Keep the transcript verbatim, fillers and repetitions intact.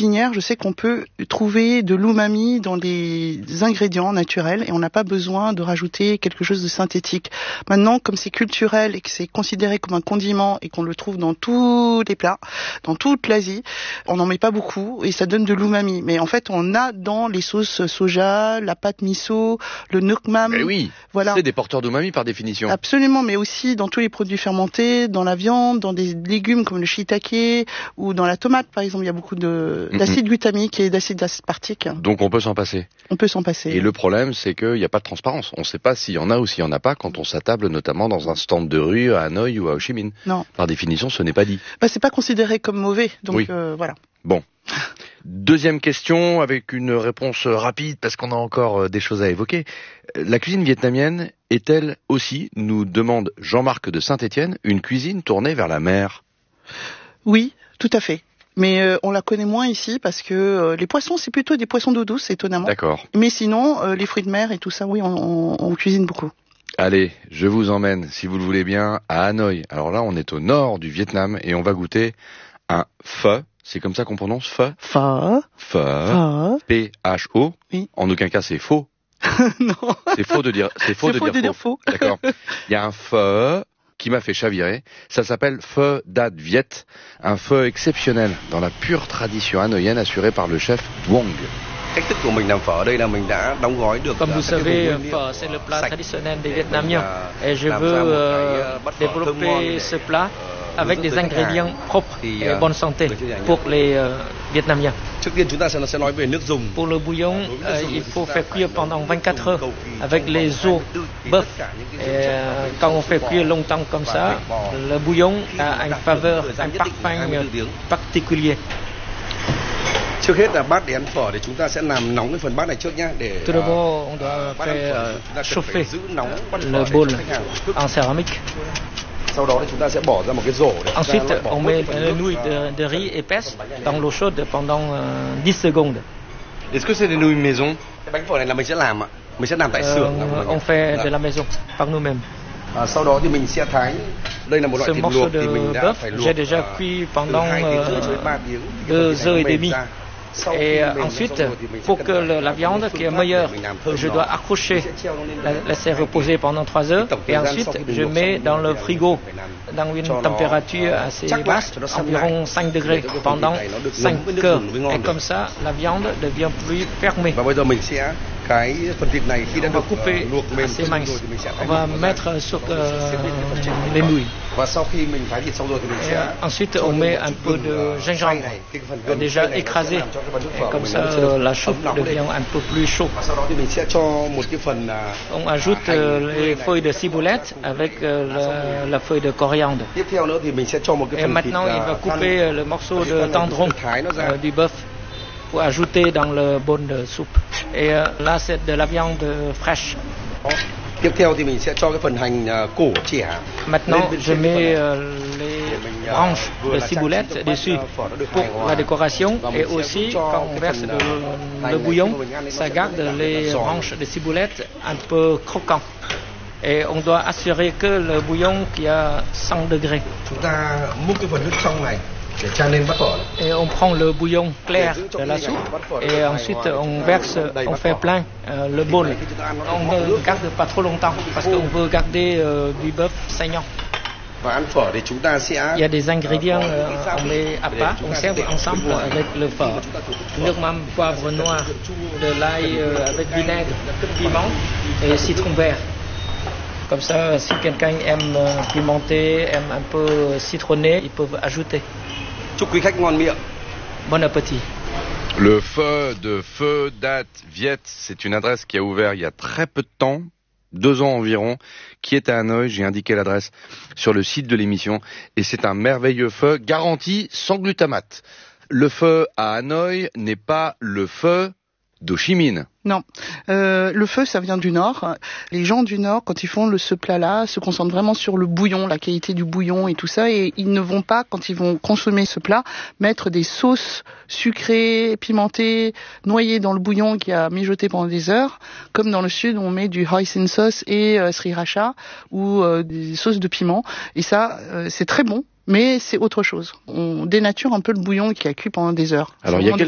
cuisinière, je sais qu'on peut trouver de l'umami dans les ingrédients naturels et on n'a pas besoin de rajouter quelque chose de synthétique. Maintenant, comme c'est culturel et que c'est considéré comme un condiment et qu'on le trouve dans tous les plats, dans toute l'Asie, on n'en met pas beaucoup et ça donne de l'umami. Mais en fait, on a dans les sauces soja, la pâte miso, le nukmam. Mais oui, voilà. C'est des porteurs d'umami par définition. Absolument, mais aussi dans tous les produits fermentés, dans la viande, dans des légumes comme le shiitake ou dans la tomate, par exemple. Il y a beaucoup de, mm-hmm. d'acide glutamique et d'acide aspartique. Donc on peut s'en passer. On peut s'en passer. Et le problème, c'est qu'il n'y a pas de transparence. On ne sait pas s'il y en a ou s'il n'y en a pas quand on s'attable notamment dans un stand de rue à Hanoï ou à Ho Chi Minh. Non. Par définition, ce n'est pas dit. Bah, c'est pas considéré comme mauvais, donc oui. euh, voilà. Bon. Deuxième question, avec une réponse rapide, parce qu'on a encore des choses à évoquer. La cuisine vietnamienne est-elle aussi, nous demande Jean-Marc de Saint-Étienne, une cuisine tournée vers la mer? Oui, tout à fait. Mais euh, on la connaît moins ici parce que euh, les poissons, c'est plutôt des poissons d'eau douce, étonnamment. D'accord. Mais sinon, euh, les fruits de mer et tout ça, oui, on, on, on cuisine beaucoup. Allez, je vous emmène, si vous le voulez bien, à Hanoï. Alors là, on est au nord du Vietnam et on va goûter un pho. C'est comme ça qu'on prononce pho? Pho. Pho. P H O. Oui. En aucun cas, c'est faux. Non. C'est faux de dire, c'est faux, c'est de, faux dire, de faux. dire faux. D'accord. Il y a un pho qui m'a fait chavirer. Ça s'appelle pho dat Viet, un pho exceptionnel dans la pure tradition hanoïenne assurée par le chef Duong. Comme vous savez, pho, c'est le plat traditionnel des Vietnamiens. Et je veux euh, développer ce plat avec des ingrédients propres et bonne santé pour les euh, Vietnamiens. Pour le bouillon, euh, il faut faire cuire pendant vingt-quatre heures avec les os bœuf. Et euh, quand on fait cuire longtemps comme ça, le bouillon a une faveur, un parfum particulier. Trước hết là bát để ăn phở thì chúng ta sẽ làm nóng cái phần bát này trước nhé để Tout d'abord, on doit faire chauffer le bol en céramique. Sau đó thì chúng ta sẽ bỏ ra một cái rổ để Ensuite, on met les nouilles de, de riz épaisses dans l'eau chaude pendant euh, dix secondes. Est-ce que c'est des nouilles maison? Cái bánh phở này là mình sẽ làm ạ. Mình sẽ làm tại xưởng. Euh, on fait de la maison par nous-mêmes. À, sau đó thì mình sẽ thái. Đây là một loại Ce thịt morceau luộc de thì mình đã bœuf, phải luộc j'ai déjà cuit pendant deux heures et demie. Et euh, ensuite, pour que le, la viande qui est meilleure, je dois accrocher, la laisser reposer pendant trois heures. Et ensuite, je mets dans le frigo, dans une température assez basse, environ cinq degrés, pendant cinq heures. Et comme ça, la viande devient plus fermée. On va couper assez mince. On va mettre sur euh, les nouilles. Et ensuite, on met un peu de gingembre déjà écrasé. Et comme ça, euh, la soupe devient un peu plus chaude. On ajoute euh, les feuilles de ciboulette avec euh, le, la feuille de coriandre. Et maintenant, il va couper euh, le morceau de tendron euh, du bœuf pour ajouter dans le bol de soupe. Et euh, là, c'est de la viande fraîche. Maintenant, je mets euh, les branches de ciboulette dessus pour la décoration et aussi quand on verse le, le bouillon, ça garde les branches de ciboulette un peu croquant. Et on doit assurer que le bouillon qui a cent degrés. Et on prend le bouillon clair de la soupe et ensuite on verse, on fait plein euh, le bol. On ne garde pas trop longtemps parce qu'on veut garder euh, du bœuf saignant. Il y a des ingrédients, euh, on met à part, on sert ensemble avec le pho. Nukmam, poivre noir, de l'ail euh, avec vinaigre, piment et citron vert. Comme ça, si quelqu'un aime euh, pimenter, aime un peu citronné, ils peuvent ajouter. Bon appétit. Le pho de pho dat Viet, c'est une adresse qui a ouvert il y a très peu de temps, deux ans environ, qui est à Hanoï. J'ai indiqué l'adresse sur le site de l'émission et c'est un merveilleux pho garanti sans glutamate. Le pho à Hanoï n'est pas le pho d'Ho Chi Minh. Non, euh, le pho ça vient du Nord. Les gens du Nord, quand ils font le, ce plat-là, se concentrent vraiment sur le bouillon, la qualité du bouillon et tout ça, et ils ne vont pas, quand ils vont consommer ce plat, mettre des sauces sucrées, pimentées, noyées dans le bouillon qui a mijoté pendant des heures, comme dans le Sud on met du hoisin sauce et euh, sriracha ou euh, des sauces de piment, et ça euh, c'est très bon. Mais c'est autre chose. On dénature un peu le bouillon qui a cuit pendant des heures. Alors il y a